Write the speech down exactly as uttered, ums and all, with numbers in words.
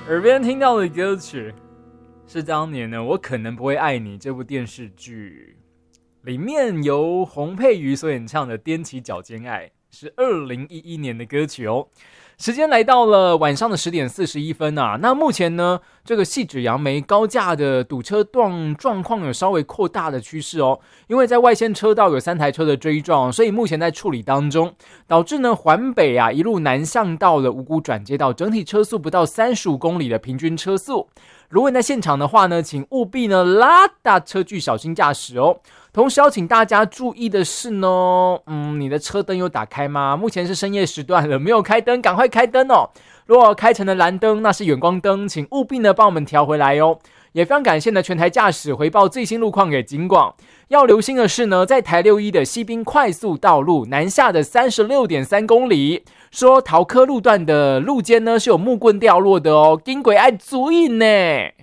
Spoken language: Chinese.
耳边听到的歌曲是当年呢，我可能不会爱你这部电视剧里面由洪佩瑜所演唱的《踮起脚尖爱》，是二零一一年的歌曲哦。时间来到了晚上的十点四十一分啊。那目前呢，这个汐止杨梅高架的堵车状状况有稍微扩大的趋势哦，因为在外线车道有三台车的追撞，所以目前在处理当中，导致呢环北啊一路南向到了五股转接道，整体车速不到三十五公里的平均车速。如果你在现场的话呢，请务必呢拉大车距，小心驾驶哦。同时要请大家注意的是呢，嗯，你的车灯有打开吗？目前是深夜时段了，没有开灯，赶快开灯哦。如果开成了蓝灯，那是远光灯，请务必呢帮我们调回来哦。也非常感谢呢全台驾驶回报最新路况给警广。要留心的是呢，在台六一的西滨快速道路南下的 三十六点三公里，说桃科路段的路肩呢是有木棍掉落的哦，警轨要注意呢。